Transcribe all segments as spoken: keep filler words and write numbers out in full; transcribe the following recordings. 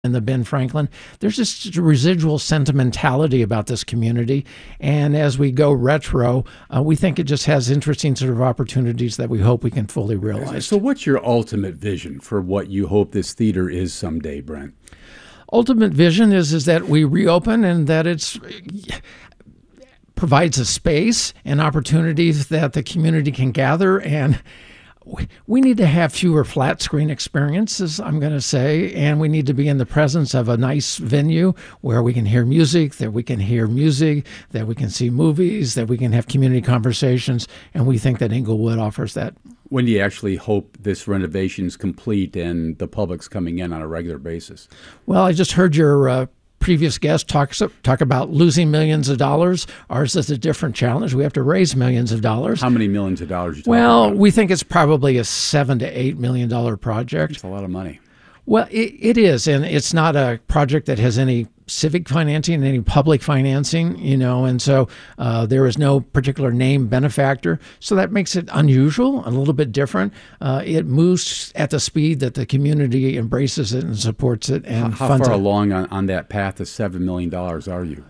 and the Ben Franklin. There's just a residual sentimentality about this community. And as we go retro, uh, we think it just has interesting sort of opportunities that we hope we can fully realize. So what's your ultimate vision for what you hope this theater is someday, Brent? Ultimate vision is, is that we reopen and that it's provides a space and opportunities that the community can gather, and we need to have fewer flat screen experiences, I'm going to say, and we need to be in the presence of a nice venue where we can hear music, that we can hear music, that we can see movies, that we can have community conversations, and we think that Inglewood offers that. When do you actually hope this renovation is complete and the public's coming in on a regular basis? Well, I just heard your uh, previous guest talk, talk about losing millions of dollars. Ours is a different challenge. We have to raise millions of dollars. How many millions of dollars are you talking well, about? We think it's probably a seven to eight million dollar project. That's a lot of money. Well, it, it is, and it's not a project that has any civic financing, any public financing, you know, and so uh, there is no particular name benefactor. So that makes it unusual, a little bit different. Uh, it moves at the speed that the community embraces it and supports it and How, how funds far it. along on, on that path to seven million dollars are you?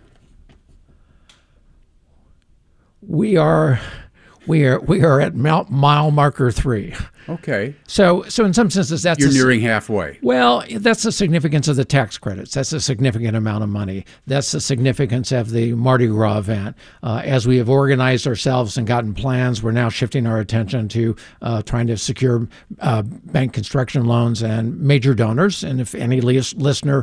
We are... We are we are at mile, mile marker three. Okay. So so in some senses that's You're a, nearing halfway. Well, that's the significance of the tax credits. That's a significant amount of money. That's the significance of the Mardi Gras event. Uh, as we have organized ourselves and gotten plans, we're now shifting our attention to uh, trying to secure uh, bank construction loans and major donors. And if any lis- listener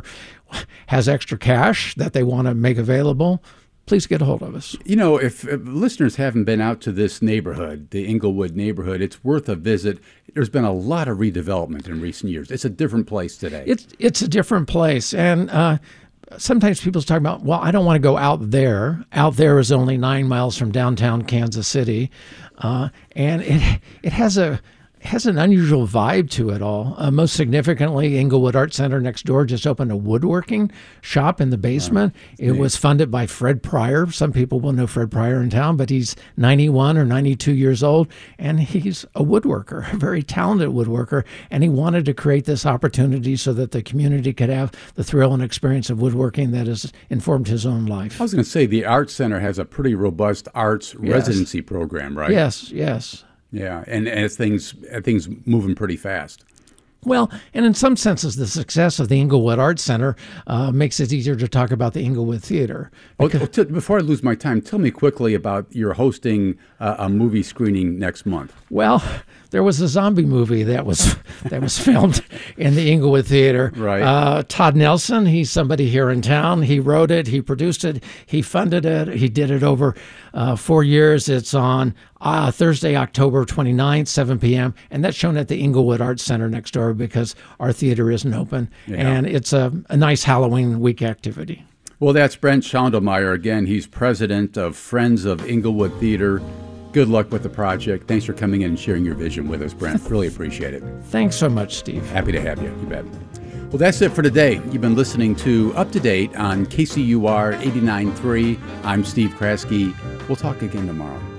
has extra cash that they want to make available, please get a hold of us. You know, if, if listeners haven't been out to this neighborhood, the Inglewood neighborhood, it's worth a visit. There's been a lot of redevelopment in recent years. It's a different place today. It's it's a different place. And uh, sometimes people talk about, well, I don't want to go out there. Out there is only nine miles from downtown Kansas City. Uh, and it it has a... has an unusual vibe to it all. Uh, most significantly, Inglewood Art Center next door just opened a woodworking shop in the basement. Wow. It neat. Was funded by Fred Pryor. Some people will know Fred Pryor in town, but he's ninety-one or ninety-two years old, and he's a woodworker, a very talented woodworker, and he wanted to create this opportunity so that the community could have the thrill and experience of woodworking that has informed his own life. I was going to say, the Art Center has a pretty robust arts yes. residency program, right? Yes, yes. Yeah, and, and it's things things moving pretty fast. Well, and in some senses, the success of the Inglewood Art Center uh, makes it easier to talk about the Inglewood Theater. Oh, t- before I lose my time, tell me quickly about your hosting uh, a movie screening next month. Well, there was a zombie movie that was that was filmed in the Inglewood Theater. Right. Uh, Todd Nelson, he's somebody here in town. He wrote it, he produced it, he funded it, he did it over uh, four years. It's on uh, Thursday, October twenty-ninth, seven p.m., and that's shown at the Inglewood Art Center next door because our theater isn't open. Yeah. And it's a, a nice Halloween week activity. Well, that's Brent Schondelmeyer. Again, he's president of Friends of Inglewood Theater. Good luck with the project. Thanks for coming in and sharing your vision with us, Brent. Really appreciate it. Thanks so much, Steve. Happy to have you. You bet. Well, that's it for today. You've been listening to Up to Date on K C U R eighty-nine point three. I'm Steve Kraske. We'll talk again tomorrow.